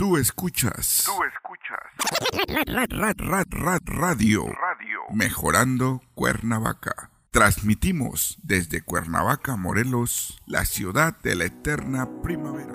Tú escuchas. Radio. Mejorando Cuernavaca. Transmitimos desde Cuernavaca, Morelos, la ciudad de la eterna primavera.